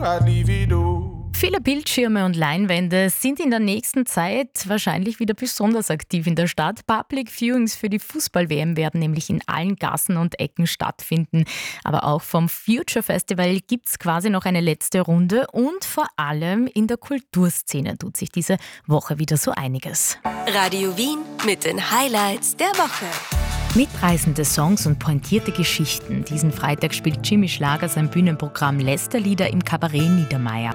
I'd leave it all. Viele Bildschirme und Leinwände sind in der nächsten Zeit wahrscheinlich wieder besonders aktiv in der Stadt. Public Viewings für die Fußball-WM werden nämlich in allen Gassen und Ecken stattfinden. Aber auch vom Future Festival gibt es quasi noch eine letzte Runde und vor allem in der Kulturszene tut sich diese Woche wieder so einiges. Radio Wien mit den Highlights der Woche. Mitreißende Songs und pointierte Geschichten. Diesen Freitag spielt Jimmy Schlager sein Bühnenprogramm Lästerlieder im Kabarett Niedermaier.